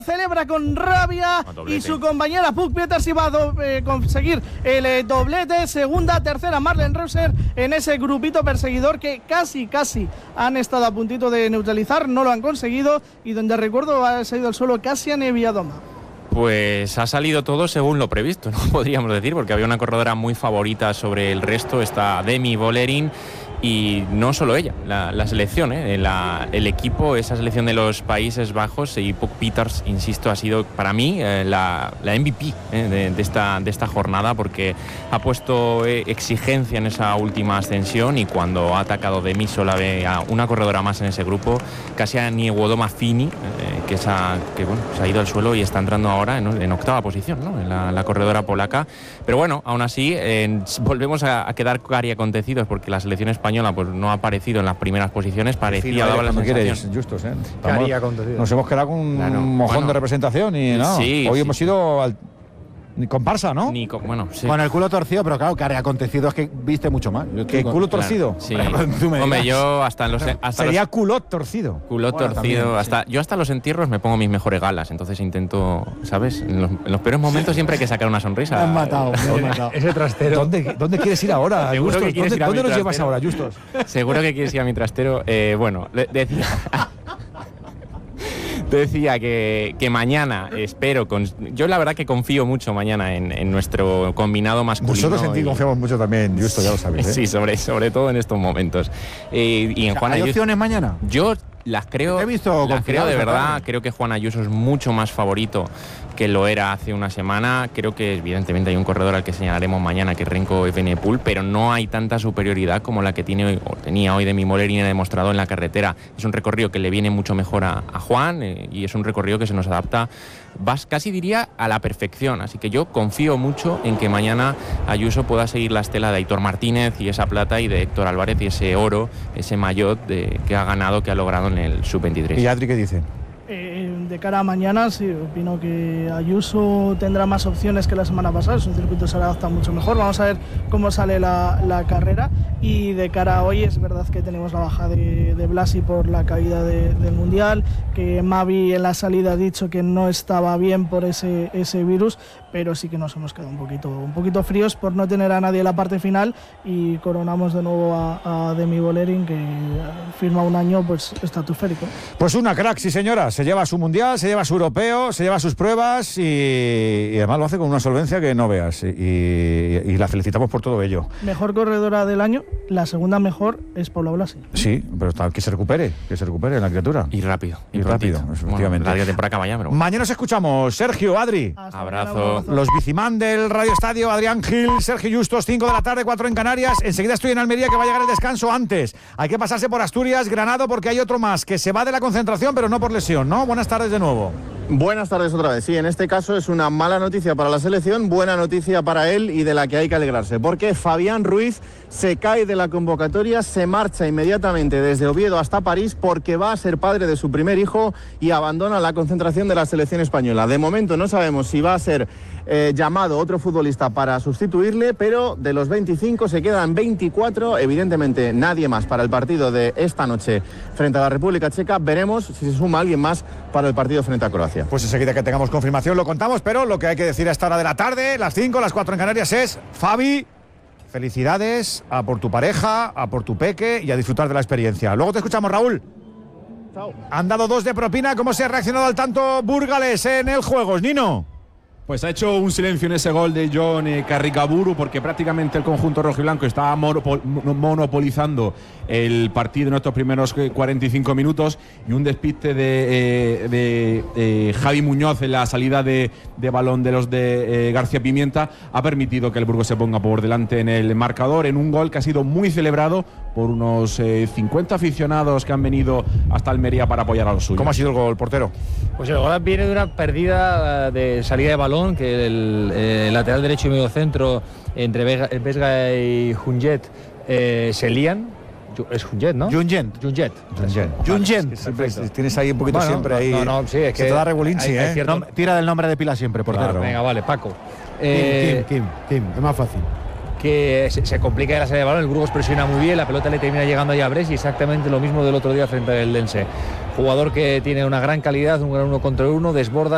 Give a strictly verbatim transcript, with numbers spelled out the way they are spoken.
Celebra con rabia y su compañera Puck Peters iba a do, eh, conseguir el eh, doblete. Segunda, tercera Marlen Reusser en ese grupito perseguidor que casi, casi han estado a puntito de neutralizar, no lo han conseguido y donde recuerdo ha salido al suelo casi a Neviadoma. Pues ha salido todo según lo previsto, ¿no? Podríamos decir, porque había una corredora muy favorita sobre el resto, esta Demi Vollering. Y no solo ella, la, la selección, ¿eh? la, el equipo, esa selección de los Países Bajos, y Puck Peters, insisto, ha sido para mí eh, la, la M V P ¿eh? de, de, esta, de esta jornada, porque ha puesto eh, exigencia en esa última ascensión y cuando ha atacado Demi sola ve a una corredora más en ese grupo, casi a Niewiadoma Fini, eh, que, esa, que bueno, se ha ido al suelo y está entrando ahora en, en octava posición, ¿no? en la, la corredora polaca. Pero bueno, aún así, eh, volvemos a, a quedar cari acontecidos porque la selección española pues no ha aparecido en las primeras posiciones, parecía daba la sensación. Justos, ¿eh? Estamos, nos hemos quedado con un claro, mojón bueno, de representación y no, sí, hoy sí. hemos ido al Ni comparsa, ¿no? Ni con, bueno, sí. Con el culo torcido, pero claro, que acontecido es que viste mucho más. ¿Qué culo torcido? Claro, sí. Hombre, yo hasta en los... Hasta Sería los, culot torcido. Culot bueno, torcido. También, hasta, sí. Yo hasta los entierros me pongo mis mejores galas, entonces intento, ¿sabes? En los, en los peores momentos siempre hay que sacar una sonrisa. Me han matado, me han matado. Ese trastero. ¿Dónde, ¿Dónde quieres ir ahora, Seguro Justos? que quieres ¿Dónde, ir a ¿dónde nos trastero? llevas ahora, Justos? Seguro que quieres ir a mi trastero. Eh, bueno, decía... Decía que, que mañana espero, con, yo la verdad que confío mucho mañana en, en nuestro combinado masculino. Nosotros en ti y, confiamos mucho también, Justo, ya lo sabes. ¿eh? Sí, sobre, sobre todo en estos momentos. Eh, y en o sea, Juan ¿hay Ayuso, opciones mañana? Yo las creo, he visto las creo de verdad, tarde. Creo que Juan Ayuso es mucho más favorito que lo era hace una semana. Creo que evidentemente hay un corredor al que señalaremos mañana, que es Remco Evenepoel, pero no hay tanta superioridad como la que tiene hoy, o tenía hoy Demi Vollering demostrado en la carretera. Es un recorrido que le viene mucho mejor a, a Juan eh, y es un recorrido que se nos adapta vas, casi diría a la perfección, así que yo confío mucho en que mañana Ayuso pueda seguir la estela de Aitor Martínez y esa plata, y de Héctor Álvarez y ese oro, ese maillot de, que ha ganado, que ha logrado en el sub veintitrés. ¿Y Adri qué dice? Eh, de cara a mañana, sí, opino que Ayuso tendrá más opciones que la semana pasada, es un circuito que se adapta mucho mejor, vamos a ver cómo sale la, la carrera, y de cara a hoy es verdad que tenemos la baja de, de Blasi por la caída de, del Mundial, que Mavi en la salida ha dicho que no estaba bien por ese, ese virus, pero sí que nos hemos quedado un poquito, un poquito fríos por no tener a nadie en la parte final, y coronamos de nuevo a, a Demi Vollering, que firma un año pues estratosférico. Pues una crack, sí señora, se lleva su mundial, se lleva su europeo, se lleva sus pruebas y, y además lo hace con una solvencia que no veas, y, y, y la felicitamos por todo ello. Mejor corredora del año, la segunda mejor es Paula Blasi. Sí, pero está, que se recupere, que se recupere la criatura. Y rápido. Y, y rápido, efectivamente. Bueno, larga temporada caballá, pero... Mañana nos escuchamos, Sergio, Adri. Hasta abrazo. mañana, Los bicimán del Radio Estadio, Adrián Gil, Sergio Justos, cinco de la tarde, cuatro en Canarias. Enseguida estoy en Almería, que va a llegar el descanso antes. Hay que pasarse por Asturias, Granado, porque hay otro más que se va de la concentración, pero no por lesión, ¿no? Buenas tardes de nuevo. Buenas tardes otra vez. Sí, en este caso es una mala noticia para la selección, buena noticia para él y de la que hay que alegrarse, porque Fabián Ruiz se cae de la convocatoria, se marcha inmediatamente desde Oviedo hasta París porque va a ser padre de su primer hijo y abandona la concentración de la selección española. De momento no sabemos si va a ser eh, llamado otro futbolista para sustituirle, pero de los veinticinco se quedan veinticuatro, evidentemente nadie más para el partido de esta noche frente a la República Checa. Veremos si se suma alguien más para el partido frente a Croacia. Pues enseguida que tengamos confirmación lo contamos, pero lo que hay que decir a esta hora de la tarde, las cinco, las cuatro en Canarias, es: Fabi, felicidades a por tu pareja, a por tu peque y a disfrutar de la experiencia. Luego te escuchamos, Raúl. Chao. Han dado dos de propina. ¿Cómo se ha reaccionado al tanto Burgales en el juego, Nino? Pues ha hecho un silencio en ese gol de John eh, Carricaburu, porque prácticamente el conjunto rojiblanco estaba monopol monopolizando el partido en estos primeros cuarenta y cinco minutos, y un despiste de, eh, de eh, Javi Muñoz en la salida de, de balón de los de eh, García Pimienta ha permitido que el Burgos se ponga por delante en el marcador, en un gol que ha sido muy celebrado por unos eh, cincuenta aficionados que han venido hasta Almería para apoyar a los suyos. ¿Cómo ha sido el gol, portero? Pues el gol viene de una pérdida de salida de balón, que el, el lateral derecho y medio centro entre Vega, Vesga y Junget eh, se lían. Es Junget, ¿no? Junget. Junget. Junget. Tienes ahí un poquito bueno, siempre ahí. No, no, sí, es se que te da regulinchi, ¿eh? Cierto... No, tira del nombre de pila siempre, portero. Claro. Venga, vale, Paco. Kim, Eh, Kim, Kim, Kim, es más fácil. que se, se complica la salida de balón, el Burgos presiona muy bien, la pelota le termina llegando allá a Bres, y exactamente lo mismo del otro día frente al Eldense. Jugador que tiene una gran calidad, un gran uno contra uno, desborda.